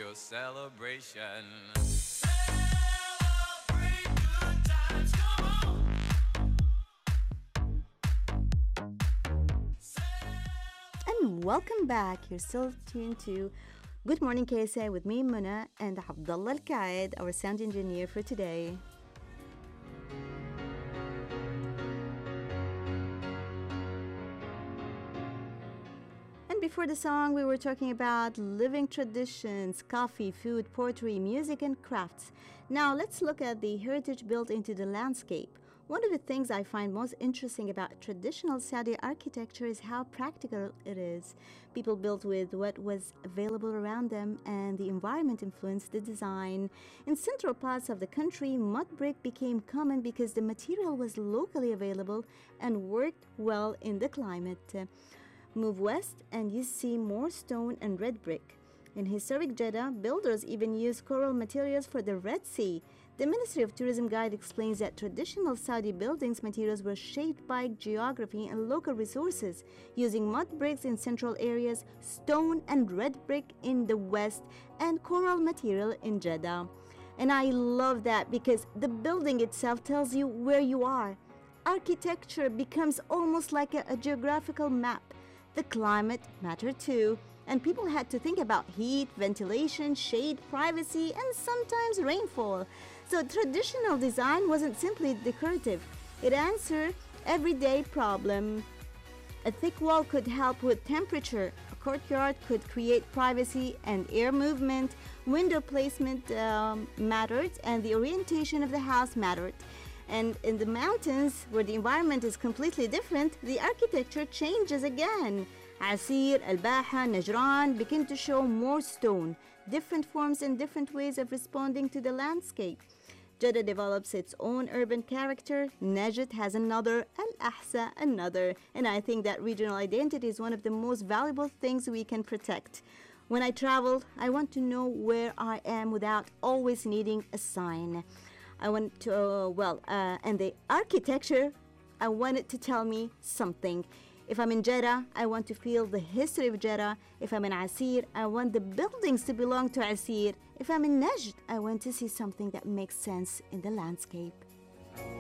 your celebration. And welcome back. You're still tuned to Good Morning KSA with me, Muna, and Abdullah Al-Qaid, our sound engineer for today. And before the song, we were talking about living traditions, coffee, food, poetry, music, and crafts. Now, let's look at the heritage built into the landscape. One of the things I find most interesting about traditional Saudi architecture is how practical it is. People built with what was available around them, and the environment influenced the design. In central parts of the country, mud brick became common because the material was locally available and worked well in the climate. Move west and you see more stone and red brick. In historic Jeddah, builders even used coral materials for the Red Sea. The Ministry of Tourism guide explains that traditional Saudi buildings materials were shaped by geography and local resources, using mud bricks in central areas, stone and red brick in the west, and coral material in Jeddah. And I love that because the building itself tells you where you are. Architecture becomes almost like a geographical map. The climate mattered too, and people had to think about heat, ventilation, shade, privacy, and sometimes rainfall. So traditional design wasn't simply decorative. It answered everyday problem. A thick wall could help with temperature. A courtyard could create privacy and air movement. Window placement mattered, and the orientation of the house mattered. And in the mountains, where the environment is completely different, the architecture changes again. Asir, Al-Baha, Najran begin to show more stone, different forms and different ways of responding to the landscape. Jeddah develops its own urban character, Najd has another, Al-Ahsa another, and I think that regional identity is one of the most valuable things we can protect. When I travel, I want to know where I am without always needing a sign. I want to, and the architecture, I want it to tell me something. If I'm in Jeddah, I want to feel the history of Jeddah. If I'm in Asir, I want the buildings to belong to Asir. If I'm in Najd, I want to see something that makes sense in the landscape.